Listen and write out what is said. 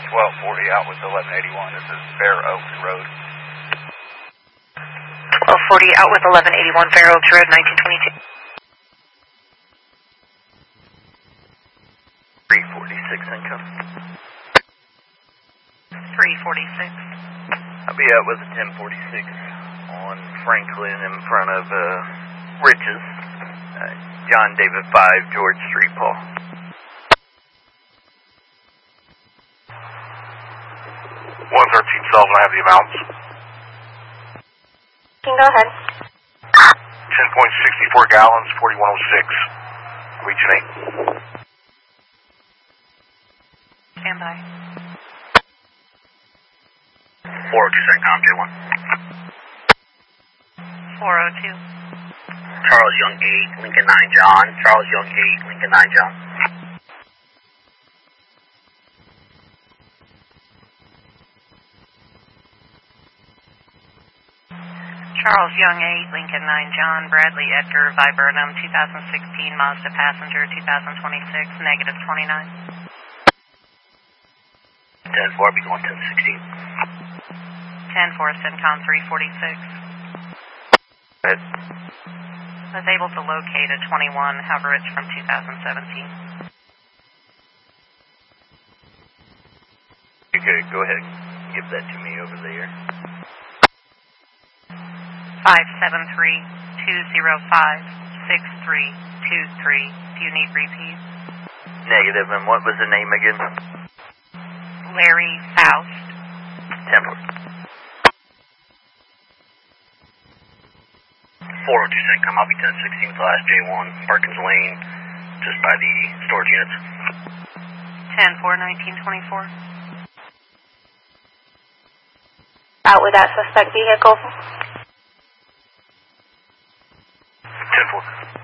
1240 out with 1181. This is Fair Oaks Road. 1240 out with 1181 Fair Oaks Road, 1922. 346 income. 346. I'll be out with a 1046 on Franklin in front of Riches. John David 5, George Street, Paul. 113 Sullivan, I have the amounts. You can go ahead. 10.64 gallons, 4106. Region 8. Stand by. 402 CENTCOM, J1. 402. Charles Young 8, Lincoln 9, John. Charles Young 8, Lincoln 9, John. Charles Young 8, Lincoln 9, John. Bradley Edgar, Viburnum, 2016 Mazda passenger, 2026, negative 29. 10-4, I'll be going 1016. 10-4, CENTCOM 346. Go ahead. I was able to locate a 21, however it's from 2017. Okay, go ahead. Give that to me over there. 573-205-6323. Do you need repeat? Negative, and what was the name again? Larry Faust. 10-4. 402 CENTCOM, I'll be 1016 with the last J1, Perkins Lane, just by the storage units. 10-4, 1924. Out with that suspect vehicle. 10-4.